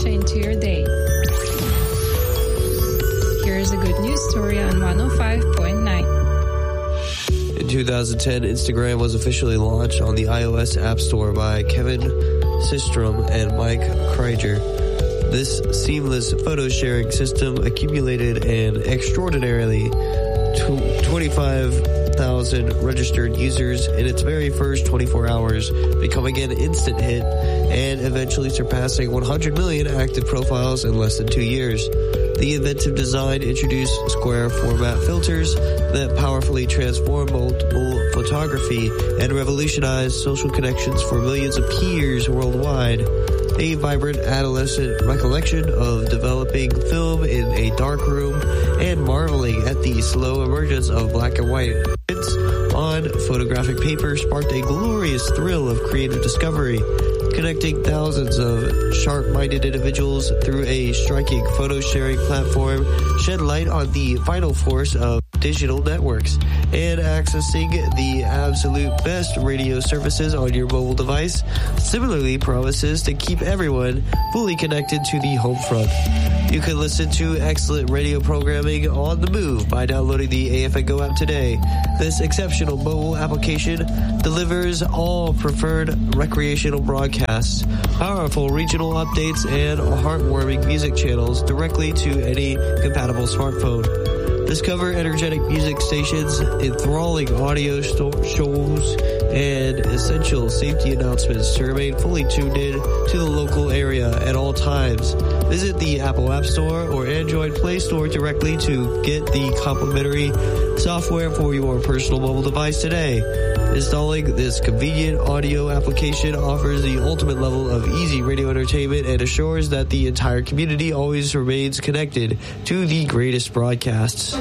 into your day. Here's a good news story on 105.9. In 2010, Instagram was officially launched on the iOS App Store by Kevin Systrom and Mike Krieger. This seamless photo sharing system accumulated an extraordinarily 25,000 registered users in its very first 24 hours, becoming an instant hit and eventually surpassing 100 million active profiles in less than 2 years. The inventive design introduced square format filters that powerfully transform multiple photography and revolutionized social connections for millions of peers worldwide. A vibrant adolescent recollection of developing film in a dark room and marveling at the slow emergence of black and white prints on photographic paper sparked a glorious thrill of creative discovery, connecting thousands of sharp-minded individuals through a striking photo-sharing platform, shed light on the vital force of digital networks, and accessing the absolute best radio services on your mobile device similarly promises to keep everyone fully connected to the home front. You can listen to excellent radio programming on the move by downloading the AFN Go app today. This exceptional mobile application delivers all preferred recreational broadcasts, powerful regional updates, and heartwarming music channels directly to any compatible smartphone. Discover energetic music stations, enthralling audio shows, and essential safety announcements to remain fully tuned in to the local area at all times. Visit the Apple App Store or Android Play Store directly to get the complimentary software for your personal mobile device today. Installing this convenient audio application offers the ultimate level of easy radio entertainment and assures that the entire community always remains connected to the greatest broadcasts.